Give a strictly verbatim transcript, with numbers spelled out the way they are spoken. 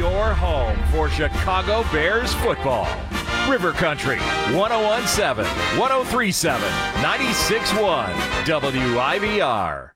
your home for Chicago Bears football. River Country, one oh one point seven, one oh three point seven, ninety-six point one, W I V R.